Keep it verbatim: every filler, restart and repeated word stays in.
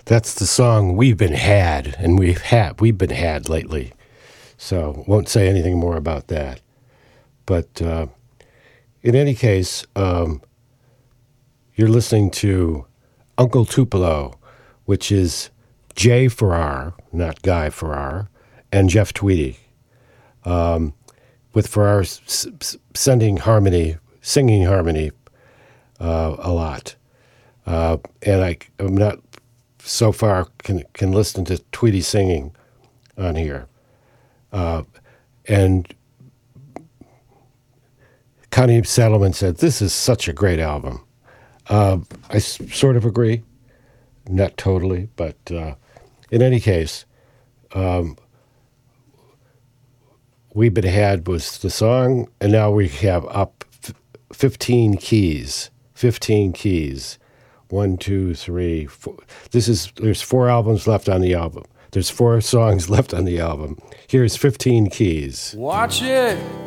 That's the song We've Been Had, and we've had we've been had lately. So won't say anything more about that. But uh, in any case, um, you're listening to Uncle Tupelo, which is Jay Farrar, not Guy Farrar, and Jeff Tweedy, um, with Farrar s- s- sending harmony, singing harmony uh, a lot. Uh, and I, I'm not so far can can listen to Tweedy singing on here. Uh, and Connie Saddleman said, "This is such a great album." Uh, I s- sort of agree, not totally, but uh, in any case, um, We've Been Had was the song, and now we have up f- fifteen keys. fifteen keys. One, two, three, four. This is, there's four albums left on the album. There's four songs left on the album. Here's fifteen keys. Watch it.